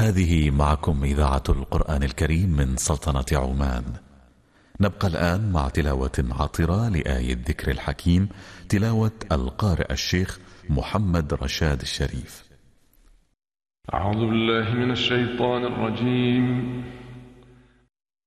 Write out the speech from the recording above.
هذه معكم إذاعة القرآن الكريم من سلطنة عمان. نبقى الآن مع تلاوة عطرة لآية الذكر الحكيم، تلاوة القارئ الشيخ محمد رشاد الشريف. أعوذ بالله من الشيطان الرجيم.